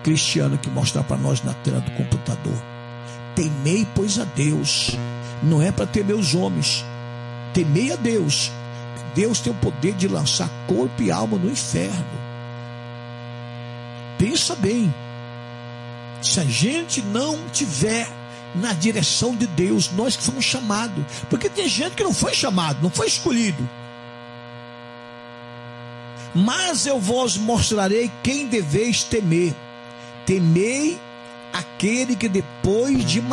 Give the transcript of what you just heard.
Cristiano que mostrar para nós na tela do computador. Temei, pois, a Deus. Não é para temer os homens. Temei a Deus. Deus tem o poder de lançar corpo e alma no inferno. Pensa bem. Se a gente não tiver na direção de Deus, nós que fomos chamados, porque tem gente que não foi chamado, não foi escolhido. Mas eu vos mostrarei quem deveis temer. Temei aquele que depois de